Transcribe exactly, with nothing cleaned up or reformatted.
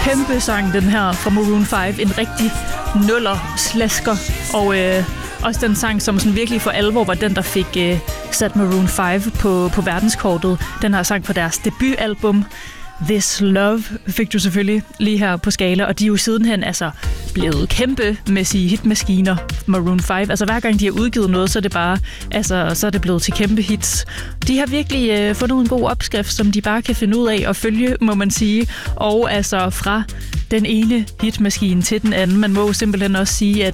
kæmpe sang, den her fra Maroon fem. En rigtig nuller slasker. Og øh, også den sang, som sådan virkelig for alvor var den, der fik øh, sat Maroon fem på, på verdenskortet. Den her sang fra deres debutalbum This Love fik du selvfølgelig lige her på skala, og de er jo sidenhen altså blevet kæmpemæssige hitmaskiner, Maroon fem. Altså hver gang de har udgivet noget, så er det bare, altså så er det blevet til kæmpe hits. De har virkelig øh, fundet en god opskrift, som de bare kan finde ud af at følge, må man sige. Og altså fra den ene hitmaskine til den anden. Man må jo simpelthen også sige, at